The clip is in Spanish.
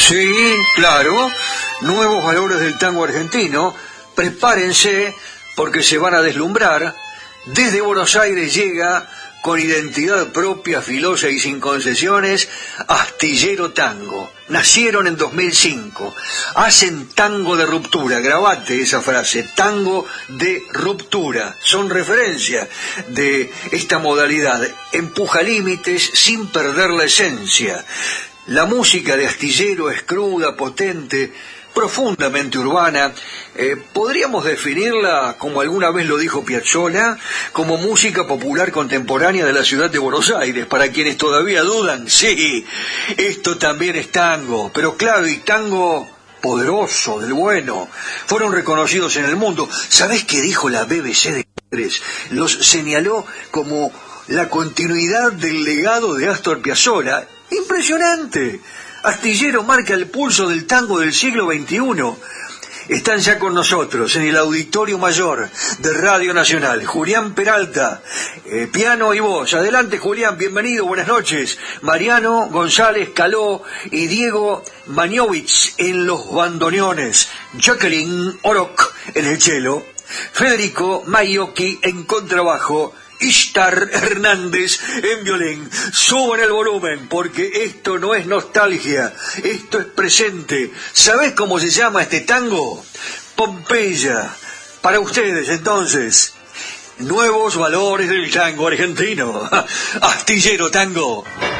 Sí, claro, nuevos valores del tango argentino. Prepárense porque se van a deslumbrar. Desde Buenos Aires llega, con identidad propia, filosa y sin concesiones, Astillero Tango. Nacieron en 2005. Hacen tango de ruptura. Grabate esa frase, tango de ruptura. Son referencia de esta modalidad. Empuja límites sin perder la esencia. La música de Astillero es cruda, potente, profundamente urbana. Podríamos definirla, como alguna vez lo dijo Piazzolla, como música popular contemporánea de la ciudad de Buenos Aires. Para quienes todavía dudan, sí, esto también es tango, pero claro, y tango poderoso, del bueno. Fueron reconocidos en el mundo. ¿Sabés qué dijo la BBC de Londres? Los señaló como la continuidad del legado de Astor Piazzolla. Impresionante. Astillero marca el pulso del tango del siglo XXI. Están ya con nosotros en el Auditorio Mayor de Radio Nacional Julián Peralta, piano y voz. Adelante, Julián, bienvenido, buenas noches. Mariano González Caló y Diego Maniovich en los bandoneones, Jacqueline Oroc en el cello, Federico Maiocchi en contrabajo, Ishtar Hernández en violín. Suban el volumen porque esto no es nostalgia, esto es presente. ¿Sabés cómo se llama este tango? Pompeya. Para ustedes entonces, nuevos valores del tango argentino. Astillero Tango.